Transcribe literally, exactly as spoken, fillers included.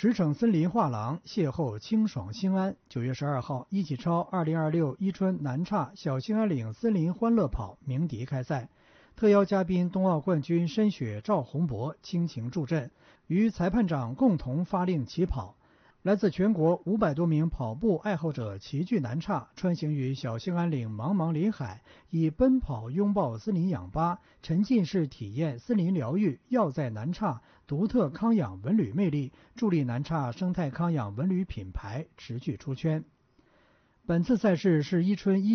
驰骋森林画廊，邂逅清爽兴安。九月十二号，一起超二零二六伊春南岔小兴安岭森林欢乐跑鸣笛开赛，特邀嘉宾冬奥冠军申雪赵宏博倾情助阵，与裁判长共同发令起跑。来自全国五百多名跑步爱好者齐聚南岔，穿行于小兴安岭茫茫林海，以奔跑拥抱森林氧吧，沉浸式体验森林疗愈，药在南岔独特康养文旅魅力，助力南岔生态康养文旅品牌持续出圈。本次赛事是伊春一